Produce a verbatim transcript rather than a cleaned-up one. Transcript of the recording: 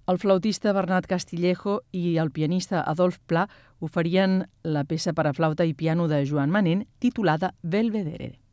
El flautista Bernat Castillejo i el pianista Adolf Pla oferien la peça per a flauta i piano de Joan Manent titulada Belvedere.